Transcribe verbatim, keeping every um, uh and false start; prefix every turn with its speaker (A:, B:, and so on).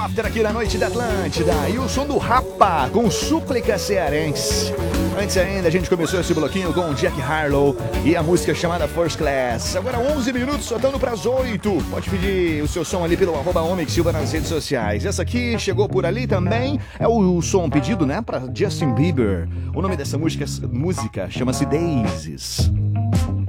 A: After aqui na noite da Atlântida e o som do Rapa com súplica cearense. Antes ainda a gente começou esse bloquinho com Jack Harlow e a música chamada First Class. Agora onze minutos, soltando para as oito. Pode pedir o seu som ali pelo arroba Omix Silva nas redes sociais. Essa aqui chegou por ali também. É o, o som pedido, né, para Justin Bieber. O nome dessa música, música chama-se Daisies.